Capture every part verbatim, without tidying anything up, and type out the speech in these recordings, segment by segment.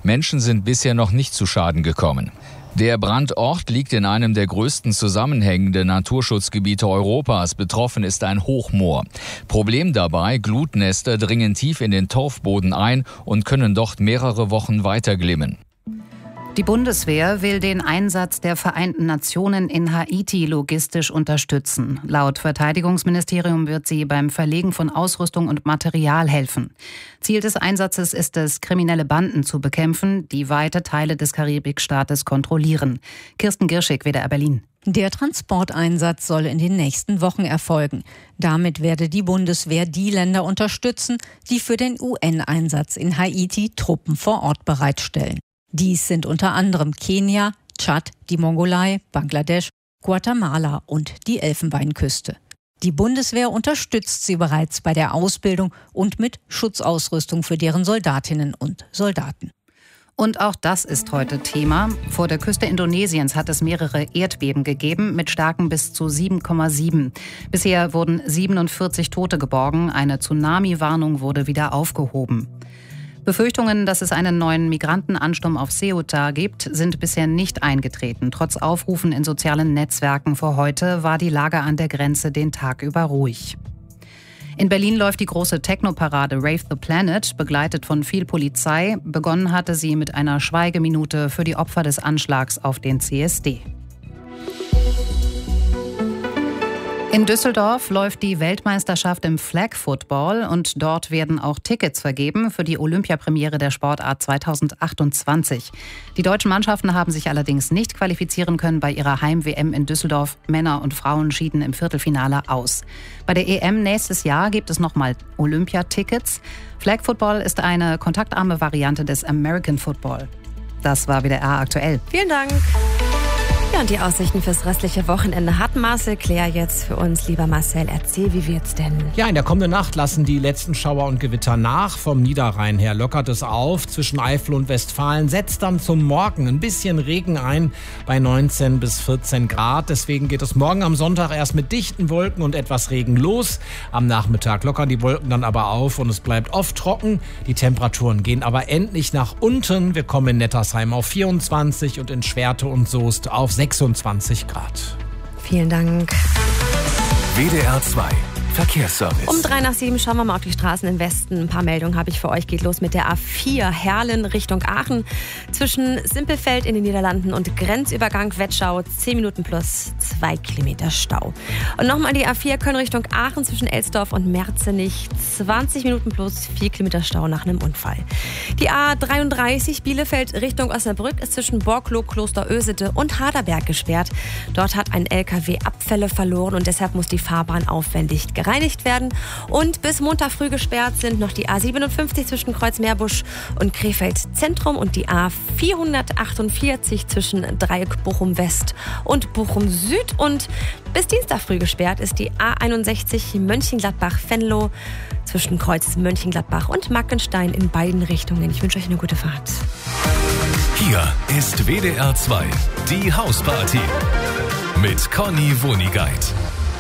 Menschen sind bisher noch nicht zu Schaden gekommen. Der Brandort liegt in einem der größten zusammenhängenden Naturschutzgebiete Europas. Betroffen ist ein Hochmoor. Problem dabei, Glutnester dringen tief in den Torfboden ein und können dort mehrere Wochen weiter glimmen. Die Bundeswehr will den Einsatz der Vereinten Nationen in Haiti logistisch unterstützen. Laut Verteidigungsministerium wird sie beim Verlegen von Ausrüstung und Material helfen. Ziel des Einsatzes ist es, kriminelle Banden zu bekämpfen, die weite Teile des Karibikstaates kontrollieren. Kirsten Girschig, W D R Berlin. Der Transporteinsatz soll in den nächsten Wochen erfolgen. Damit werde die Bundeswehr die Länder unterstützen, die für den U N-Einsatz in Haiti Truppen vor Ort bereitstellen. Dies sind unter anderem Kenia, Tschad, die Mongolei, Bangladesch, Guatemala und die Elfenbeinküste. Die Bundeswehr unterstützt sie bereits bei der Ausbildung und mit Schutzausrüstung für deren Soldatinnen und Soldaten. Und auch das ist heute Thema. Vor der Küste Indonesiens hat es mehrere Erdbeben gegeben mit Stärken bis zu sieben Komma sieben. Bisher wurden siebenundvierzig Tote geborgen. Eine Tsunami-Warnung wurde wieder aufgehoben. Befürchtungen, dass es einen neuen Migrantenansturm auf Ceuta gibt, sind bisher nicht eingetreten. Trotz Aufrufen in sozialen Netzwerken vor heute war die Lage an der Grenze den Tag über ruhig. In Berlin läuft die große Techno-Parade Rave the Planet, begleitet von viel Polizei. Begonnen hatte sie mit einer Schweigeminute für die Opfer des Anschlags auf den C S D. In Düsseldorf läuft die Weltmeisterschaft im Flag Football und dort werden auch Tickets vergeben für die Olympiapremiere der Sportart zweitausendachtundzwanzig. Die deutschen Mannschaften haben sich allerdings nicht qualifizieren können bei ihrer Heim-W M in Düsseldorf. Männer und Frauen schieden im Viertelfinale aus. Bei der E M nächstes Jahr gibt es nochmal Olympiatickets. Flag Football ist eine kontaktarme Variante des American Football. Das war W D R aktuell. Vielen Dank. Ja, und die Aussichten fürs restliche Wochenende hat Marcel Klär jetzt für uns. Lieber Marcel, erzähl, wie wird's denn? Ja, in der kommenden Nacht lassen die letzten Schauer und Gewitter nach. Vom Niederrhein her lockert es auf. Zwischen Eifel und Westfalen setzt dann zum Morgen ein bisschen Regen ein bei neunzehn bis vierzehn Grad. Deswegen geht es morgen am Sonntag erst mit dichten Wolken und etwas Regen los. Am Nachmittag lockern die Wolken dann aber auf und es bleibt oft trocken. Die Temperaturen gehen aber endlich nach unten. Wir kommen in Nettersheim auf vierundzwanzig und in Schwerte und Soest auf sechsundzwanzig Grad. Vielen Dank. W D R zwei Verkehrsservice. Um drei nach sieben schauen wir mal auf die Straßen im Westen. Ein paar Meldungen habe ich für euch. Geht los mit der A vier Herlen Richtung Aachen. Zwischen Simpelfeld in den Niederlanden und Grenzübergang Wettschau zehn Minuten plus zwei Kilometer Stau. Und nochmal die A vier Köln Richtung Aachen zwischen Elsdorf und Merzenich. zwanzig Minuten plus vier Kilometer Stau nach einem Unfall. Die A dreiunddreißig Bielefeld Richtung Osnabrück ist zwischen Borkloh, Kloster Ösede und Harderberg gesperrt. Dort hat ein L K W Abfälle verloren und deshalb muss die Fahrbahn aufwendig gereinigt werden. Und bis Montag früh gesperrt sind noch die A siebenundfünfzig zwischen Kreuzmeerbusch und Krefeld Zentrum und die A vierhundertachtundvierzig zwischen Dreieck Bochum West und Bochum Süd. Und bis Dienstag früh gesperrt ist die A einundsechzig Mönchengladbach-Venlo zwischen Kreuz Mönchengladbach und Mackenstein in beiden Richtungen. Ich wünsche euch eine gute Fahrt. Hier ist W D R zwei, die Hausparty mit Conny Wonigkeit.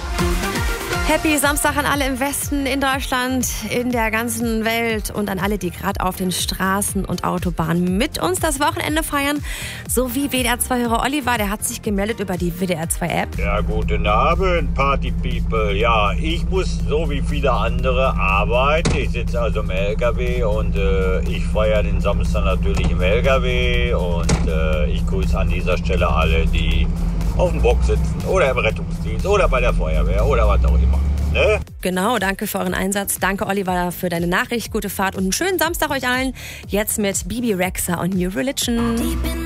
Happy Samstag an alle im Westen, in Deutschland, in der ganzen Welt und an alle, die gerade auf den Straßen und Autobahnen mit uns das Wochenende feiern. So wie W D R zwei-Hörer Oliver, der hat sich gemeldet über die W D R zwei App. Ja, guten Abend, Party People. Ja, ich muss so wie viele andere arbeiten. Ich sitze also im L K W und äh, ich feiere den Samstag natürlich im L K W und äh, ich grüße an dieser Stelle alle, die auf dem Bock sitzen oder im Rettungsdienst oder bei der Feuerwehr oder was auch immer. Ne? Genau, danke für euren Einsatz. Danke, Oliver, für deine Nachricht. Gute Fahrt und einen schönen Samstag euch allen. Jetzt mit Bibi Rexha und New Religion.